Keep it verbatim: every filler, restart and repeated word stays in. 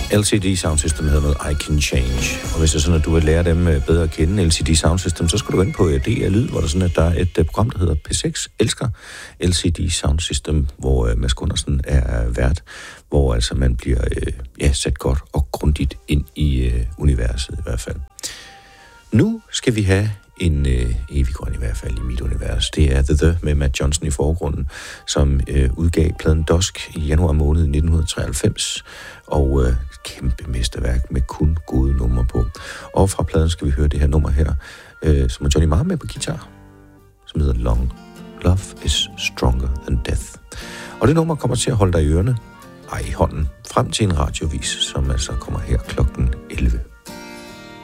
L C D Sound System hedder noget I Can Change. Og hvis det er sådan, at du vil lære dem bedre at kende, L C D Sound System, så skal du gå ind på D R Lyd, hvor der, sådan, at der er et program, der hedder P seks Elsker L C D Sound System, hvor Mads Gundersen er vært, hvor altså man bliver øh, ja, sat godt og grundigt ind i øh, universet i hvert fald. Nu skal vi have en øh, evig grøn i hvert fald i mit univers. Det er The The med Matt Johnson i forgrunden, som øh, udgav pladen Dusk i januar måned nitten treoghalvfems, og øh, et kæmpe mesterværk med kun gode numre på. Og fra pladen skal vi høre det her nummer her, øh, som er Johnny Marr med på guitar, som hedder Long. Love is Stronger Than Death. Og det nummer kommer til at holde dig i ørerne, ej i hånden, frem til en radiovis, som altså kommer her klokken elleve.